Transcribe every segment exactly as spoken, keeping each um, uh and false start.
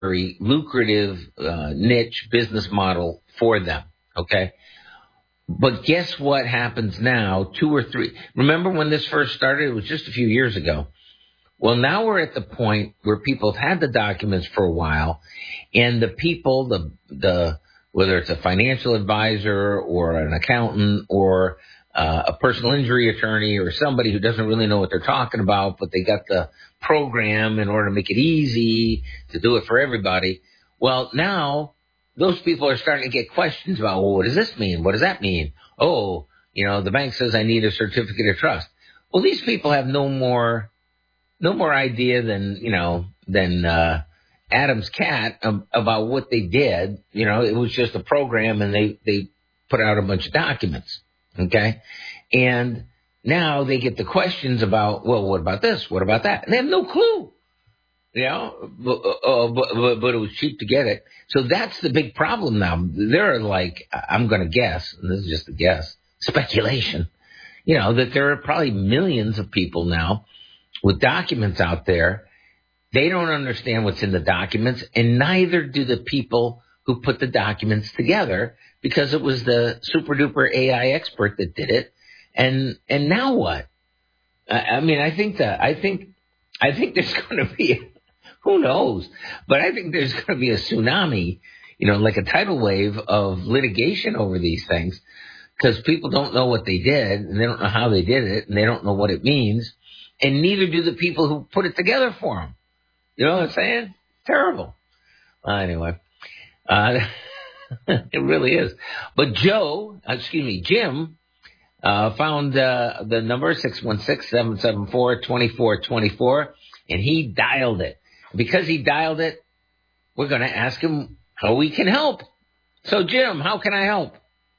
very lucrative uh, niche business model for them. Okay. But guess what happens now? Two or three. Remember when this first started? It was just a few years ago. Well, now we're at the point where people have had the documents for a while, and the people, the the whether it's a financial advisor or an accountant or uh, a personal injury attorney or somebody who doesn't really know what they're talking about, but they got the program in order to make it easy to do it for everybody. Well, now those people are starting to get questions about, well, what does this mean? What does that mean? Oh, you know, the bank says I need a certificate of trust. Well, these people have no more no more idea than, you know, than uh, Adam's cat um, about what they did. You know, it was just a program, and they, they put out a bunch of documents, okay? And now they get the questions about, well, what about this? What about that? And they have no clue. You know, but, uh, but, but, but it was cheap to get it. So that's the big problem now. There are like, I'm going to guess, and this is just a guess, speculation, you know, that there are probably millions of people now with documents out there. They don't understand what's in the documents, and neither do the people who put the documents together, because it was the super duper A I expert that did it. And, and now what? I, I mean, I think that, I think, I think there's going to be, who knows? But I think there's going to be a tsunami, you know, like a tidal wave of litigation over these things, because people don't know what they did, and they don't know how they did it, and they don't know what it means, and neither do the people who put it together for them. You know what I'm saying? Terrible. Uh, anyway, uh, it really is. But Joe, excuse me, Jim, uh, found uh, the number six one six, seven seven four, two four two four, and he dialed it. Because he dialed it, we're going to ask him how we can help. So, Jim, how can I help?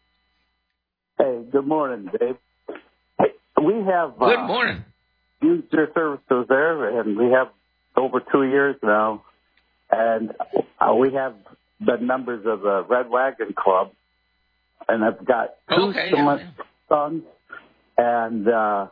Hey, good morning, Dave. Hey, we have good uh, morning. used your services there, and we have over two years now, and uh, we have the members of the Red Wagon Club, and I've got two okay, yeah. sons, and uh,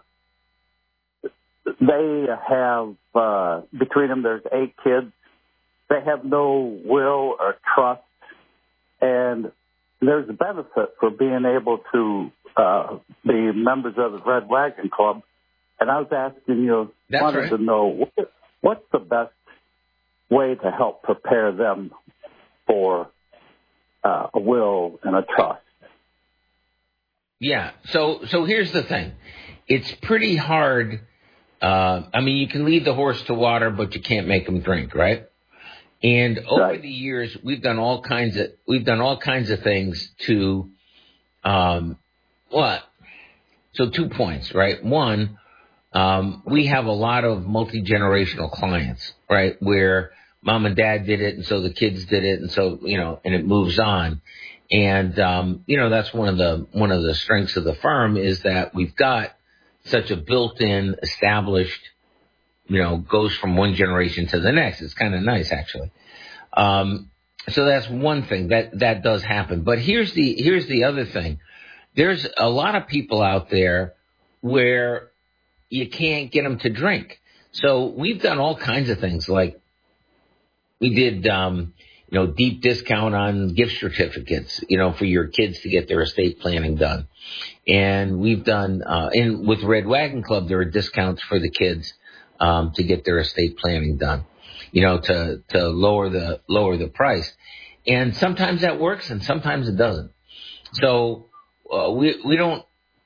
they have, uh, between them, there's eight kids. They have no will or trust, and there's a benefit for being able to uh, be members of the Red Wagon Club. And I was asking you, That's wanted right. to know, what, what's the best way to help prepare them for uh, a will and a trust? Yeah, so so here's the thing. It's pretty hard. Uh, I mean, you can lead the horse to water, but you can't make him drink, right? And over right. the years, we've done all kinds of we've done all kinds of things to, um, what? So two points, right? One, um, we have a lot of multi-generational clients, right? Where mom and dad did it, and so the kids did it, and so you know, and it moves on. And um, you know, that's one of the one of the strengths of the firm is that we've got such a built-in, established, you know, goes from one generation to the next. It's kind of nice, actually. Um, so that's one thing that, that does happen. But here's the, here's the other thing. There's a lot of people out there where you can't get them to drink. So we've done all kinds of things. Like we did, um, you know, deep discount on gift certificates, you know, for your kids to get their estate planning done. And we've done, uh, and with Red Wagon Club, there are discounts for the kids, um, to get their estate planning done, you know, to, to lower the, lower the price. And sometimes that works and sometimes it doesn't. So, uh, we, we don't,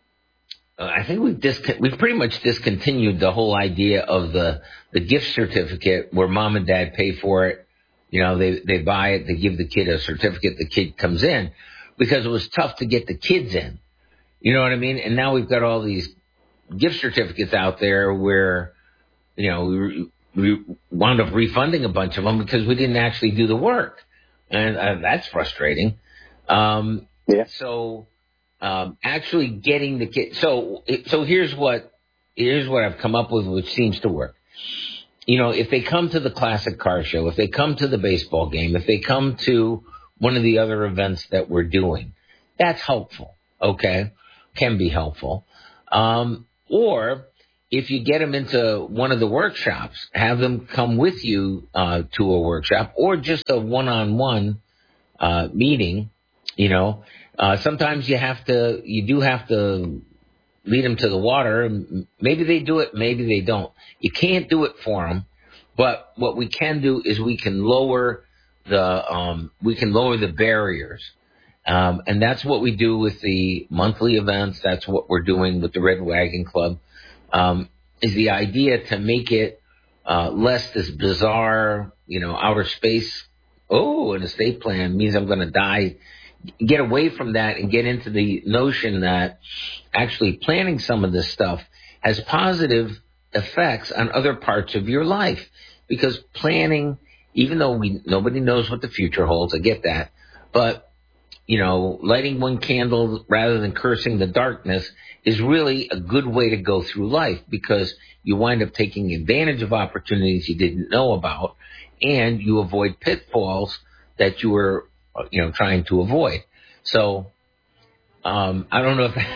uh, I think we've discon- we've pretty much discontinued the whole idea of the, the gift certificate where mom and dad pay for it. You know, they, they buy it, they give the kid a certificate, the kid comes in, because it was tough to get the kids in. You know what I mean? And now we've got all these gift certificates out there where, you know, we, we wound up refunding a bunch of them because we didn't actually do the work. And uh, that's frustrating. Um, yeah. So, um, actually getting the kid. So, so here's what, here's what I've come up with, which seems to work. You know, if they come to the classic car show, if they come to the baseball game, if they come to one of the other events that we're doing, that's helpful. Okay. Can be helpful. Um, or if you get them into one of the workshops, have them come with you uh, to a workshop or just a one-on-one uh, meeting. You know, uh, sometimes you have to, you do have to lead them to the water. Maybe they do it, maybe they don't. You can't do it for them, but what we can do is we can lower the um, we can lower the barriers. Um, and that's what we do with the monthly events. That's what we're doing with the Red Wagon Club, um, is the idea to make it uh, less this bizarre, you know, outer space. Oh, an estate plan means I'm going to die. Get away from that and get into the notion that actually planning some of this stuff has positive effects on other parts of your life. Because planning, even though we nobody knows what the future holds, I get that, but you know, lighting one candle rather than cursing the darkness is really a good way to go through life, because you wind up taking advantage of opportunities you didn't know about, and you avoid pitfalls that you were, you know, trying to avoid. So, um, I don't know if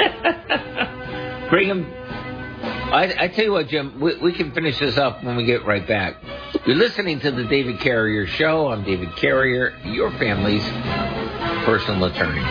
bring them. I, I tell you what, Jim, we, we can finish this up when we get right back. You're listening to the David Carrier Show. I'm David Carrier, your family's personal attorney.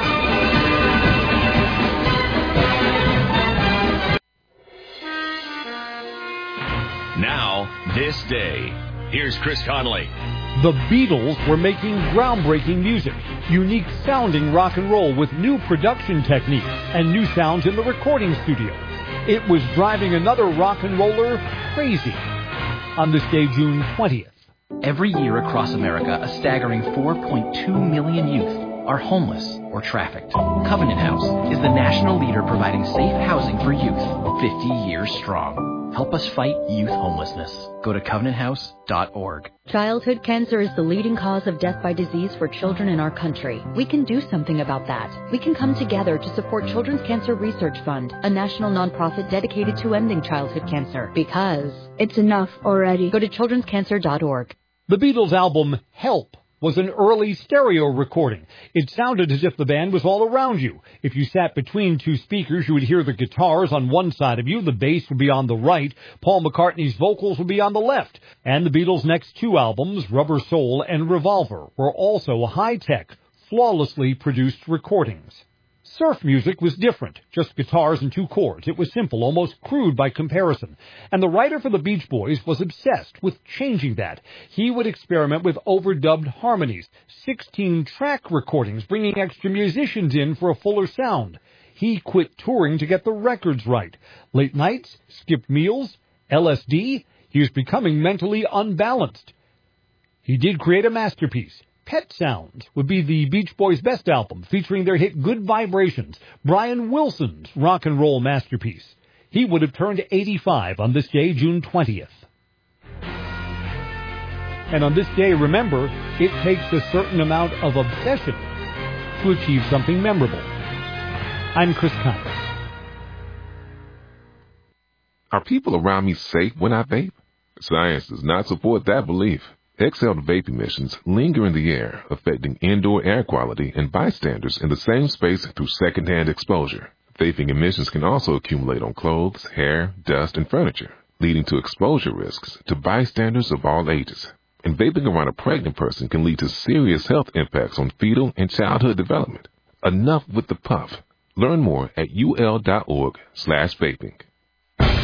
Now, this day. Here's Chris Conley. The Beatles were making groundbreaking music, unique sounding rock and roll with new production techniques and new sounds in the recording studio. It was driving another rock and roller crazy. On this day, June twentieth. Every year across America, a staggering four point two million youth are homeless or trafficked. Covenant House is the national leader providing safe housing for youth, fifty years strong. Help us fight youth homelessness. Go to covenant house dot org. Childhood cancer is the leading cause of death by disease for children in our country. We can do something about that. We can come together to support Children's Cancer Research Fund, a national nonprofit dedicated to ending childhood cancer. Because it's enough already. Go to children's cancer dot org. The Beatles' album Help was an early stereo recording. It sounded as if the band was all around you. If you sat between two speakers, you would hear the guitars on one side of you, the bass would be on the right, Paul McCartney's vocals would be on the left. And the Beatles' next two albums, Rubber Soul and Revolver, were also high-tech, flawlessly produced recordings. Surf music was different, just guitars and two chords. It was simple, almost crude by comparison. And the writer for the Beach Boys was obsessed with changing that. He would experiment with overdubbed harmonies, sixteen-track recordings, bringing extra musicians in for a fuller sound. He quit touring to get the records right. Late nights, skipped meals, L S D. He was becoming mentally unbalanced. He did create a masterpiece. Pet Sounds would be the Beach Boys' best album, featuring their hit Good Vibrations, Brian Wilson's rock and roll masterpiece. He would have turned eighty-five on this day, June twentieth. And on this day, remember, it takes a certain amount of obsession to achieve something memorable. I'm Chris Conley. Are people around me safe when I vape? Science does not support that belief. Exhaled vape emissions linger in the air, affecting indoor air quality and bystanders in the same space through secondhand exposure. Vaping emissions can also accumulate on clothes, hair, dust, and furniture, leading to exposure risks to bystanders of all ages. And vaping around a pregnant person can lead to serious health impacts on fetal and childhood development. Enough with the puff. Learn more at ul dot org slash vaping.